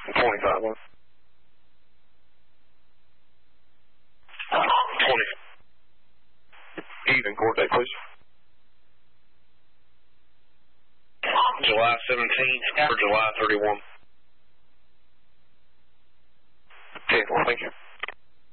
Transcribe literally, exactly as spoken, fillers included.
twenty-five. twenty. Even court date, please. July seventeenth or July thirty-first. ten four, thank you.